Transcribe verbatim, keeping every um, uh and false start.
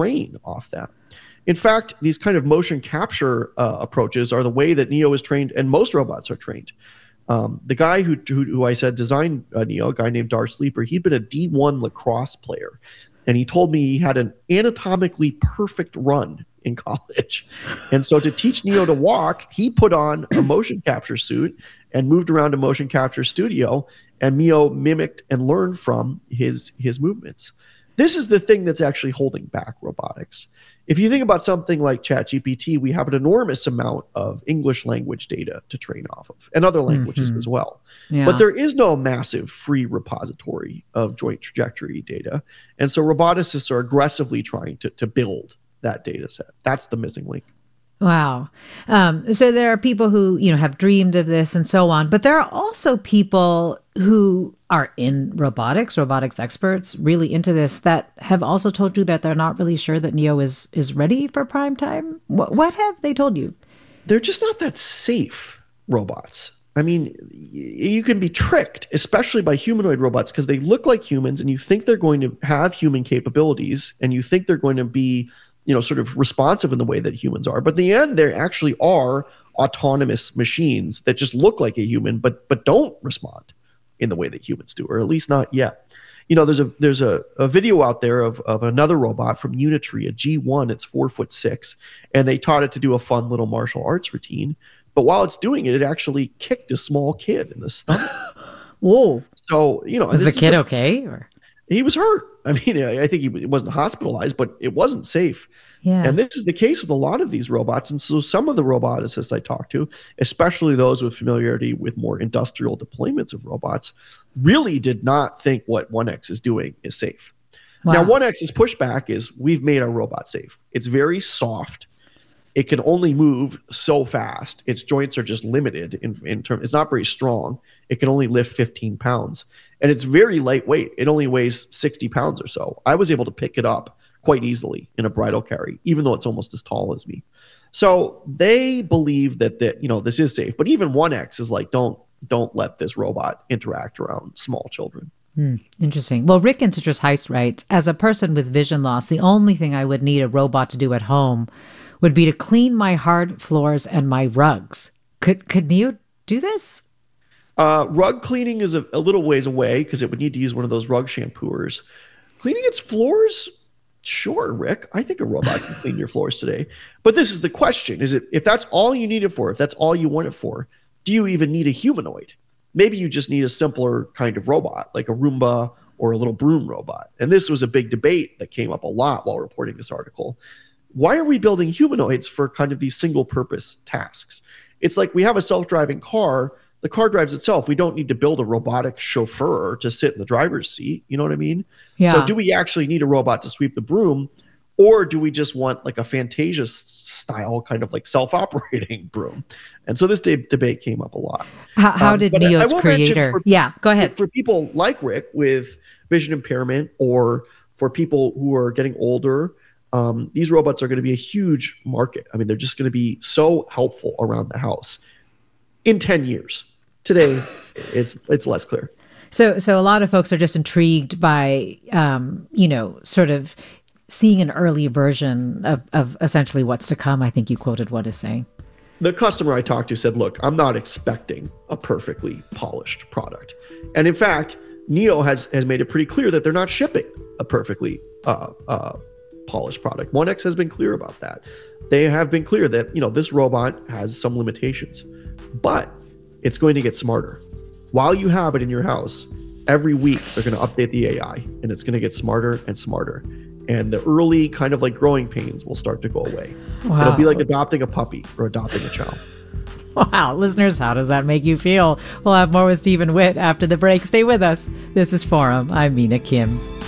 train off that. In fact, these kind of motion capture uh, approaches are the way that Neo is trained, and most robots are trained. Um, the guy who, who, who I said designed uh, Neo, a guy named Dar Sleeper, he'd been a D one lacrosse player. And he told me he had an anatomically perfect run in college. And so to teach Neo to walk, he put on a motion capture suit and moved around a motion capture studio, and Neo mimicked and learned from his, his movements. This is the thing that's actually holding back robotics. If you think about something like ChatGPT, we have an enormous amount of English language data to train off of, and other languages mm-hmm. as well. Yeah. But there is no massive free repository of joint trajectory data. And so roboticists are aggressively trying to, to build that data set. That's the missing link. Wow. Um, so there are people who, you know, have dreamed of this and so on, but there are also people who are in robotics, robotics experts, really into this, that have also told you that they're not really sure that Neo is is ready for prime time. What, what have they told you? They're just not that safe, robots. I mean, you can be tricked, especially by humanoid robots, because they look like humans and you think they're going to have human capabilities and you think they're going to be, you know, sort of responsive in the way that humans are. But in the end, they actually are autonomous machines that just look like a human, but but don't respond in the way that humans do, or at least not yet. You know, there's a there's a, a video out there of, of another robot from Unitree, a G one. It's four foot six, and they taught it to do a fun little martial arts routine. But while it's doing it, it actually kicked a small kid in the stomach. Whoa! So you know, is the kid is a, okay? Or? He was hurt. I mean, I think he wasn't hospitalized, but it wasn't safe. Yeah. And this is the case with a lot of these robots. And so some of the roboticists I talked to, especially those with familiarity with more industrial deployments of robots, really did not think what one X is doing is safe. Wow. Now, one X's pushback is we've made our robot safe. It's very soft. It can only move so fast. Its joints are just limited in, in terms. It's not very strong. It can only lift fifteen pounds. And it's very lightweight. It only weighs sixty pounds or so. I was able to pick it up quite easily in a bridal carry, even though it's almost as tall as me. So they believe that, that you know, this is safe. But even one X is like, don't, don't let this robot interact around small children. Hmm, interesting. Well, Rick in Citrus Heights writes, as a person with vision loss, the only thing I would need a robot to do at home would be to clean my hard floors and my rugs. Could could Neo do this? Uh, rug cleaning is a, a little ways away because it would need to use one of those rug shampooers. Cleaning its floors? Sure, Rick. I think a robot can clean your floors today. But this is the question. Is it, if that's all you need it for, if that's all you want it for, do you even need a humanoid? Maybe you just need a simpler kind of robot, like a Roomba or a little broom robot. And this was a big debate that came up a lot while reporting this article. Why are we building humanoids for kind of these single purpose tasks? It's like we have a self-driving car. The car drives itself. We don't need to build a robotic chauffeur to sit in the driver's seat. You know what I mean? Yeah. So do we actually need a robot to sweep the broom, or do we just want like a Fantasia style kind of like self-operating broom? And so this de- debate came up a lot. How, how um, did Neo's creator? For, yeah, go ahead. For, for people like Rick with vision impairment, or for people who are getting older, Um, these robots are going to be a huge market. I mean, they're just going to be so helpful around the house in ten years. Today, it's it's less clear. So, so a lot of folks are just intrigued by, um, you know, sort of seeing an early version of, of essentially what's to come. I think you quoted what is saying. The customer I talked to said, look, I'm not expecting a perfectly polished product. And in fact, Neo has, has made it pretty clear that they're not shipping a perfectly uh, uh, polished product. one X has been clear about that. They have been clear that, you know, this robot has some limitations, but it's going to get smarter. While you have it in your house, every week they're going to update the A I, and it's going to get smarter and smarter. And the early kind of like growing pains will start to go away. Wow. It'll be like adopting a puppy or adopting a child. Wow. Listeners, how does that make you feel? We'll have more with Stephen Witt after the break. Stay with us. This is Forum. I'm Mina Kim.